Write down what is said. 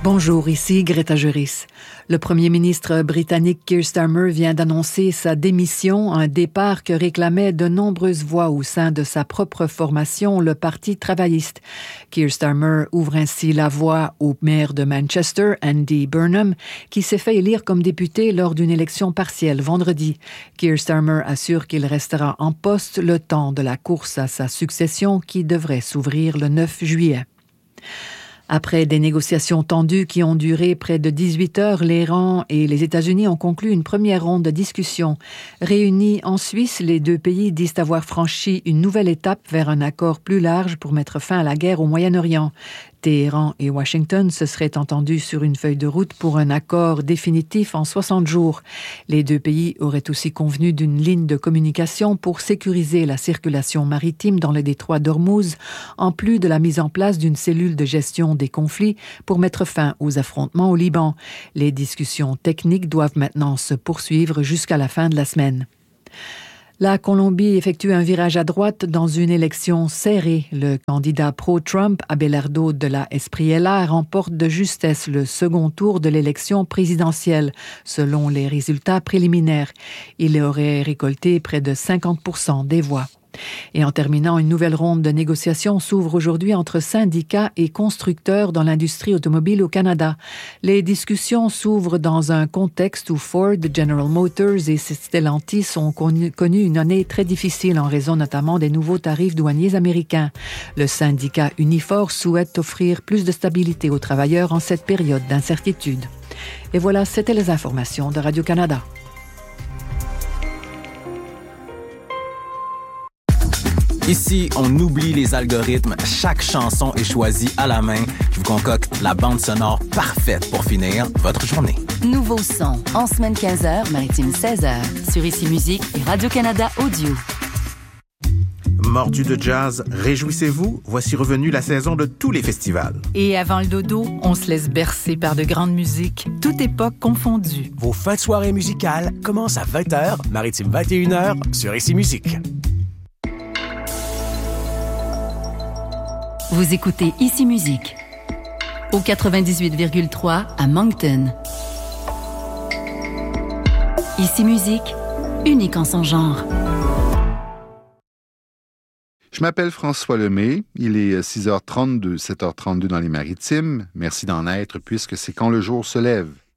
Bonjour, ici Greta Juris. Le premier ministre britannique Keir Starmer vient d'annoncer sa démission, un départ que réclamaient de nombreuses voix au sein de sa propre formation, le Parti travailliste. Keir Starmer ouvre ainsi la voie au maire de Manchester, Andy Burnham, qui s'est fait élire comme député lors d'une élection partielle vendredi. Keir Starmer assure qu'il restera en poste le temps de la course à sa succession qui devrait s'ouvrir le 9 juillet. Après des négociations tendues qui ont duré près de 18 heures, l'Iran et les États-Unis ont conclu une première ronde de discussions. Réunis en Suisse, les deux pays disent avoir franchi une nouvelle étape vers un accord plus large pour mettre fin à la guerre au Moyen-Orient. Téhéran et Washington se seraient entendus sur une feuille de route pour un accord définitif en 60 jours. Les deux pays auraient aussi convenu d'une ligne de communication pour sécuriser la circulation maritime dans le détroit d'Ormuz, en plus de la mise en place d'une cellule de gestion des conflits pour mettre fin aux affrontements au Liban. Les discussions techniques doivent maintenant se poursuivre jusqu'à la fin de la semaine. La Colombie effectue un virage à droite dans une élection serrée. Le candidat pro-Trump, Abelardo de la Espriella, remporte de justesse le second tour de l'élection présidentielle, selon les résultats préliminaires. Il aurait récolté près de 50% des voix. Et en terminant, une nouvelle ronde de négociations s'ouvre aujourd'hui entre syndicats et constructeurs dans l'industrie automobile au Canada. Les discussions s'ouvrent dans un contexte où Ford, General Motors et Stellantis ont connu une année très difficile en raison notamment des nouveaux tarifs douaniers américains. Le syndicat Unifor souhaite offrir plus de stabilité aux travailleurs en cette période d'incertitude. Et voilà, c'était les informations de Radio-Canada. Ici, on oublie les algorithmes. Chaque chanson est choisie à la main. Je vous concocte la bande sonore parfaite pour finir votre journée. Nouveau son, en semaine 15h, maritime 16h, sur Ici Musique et Radio-Canada Audio. Mordus de jazz, réjouissez-vous, voici revenue la saison de tous les festivals. Et avant le dodo, on se laisse bercer par de grandes musiques, toute époque confondue. Vos fins de soirée musicales commencent à 20h, maritime 21h, sur Ici Musique. Vous écoutez Ici Musique, au 98,3 à Moncton. Ici Musique, unique en son genre. Je m'appelle François Lemay. Il est 6h32, 7h32 dans les Maritimes. Merci d'en être puisque c'est quand le jour se lève.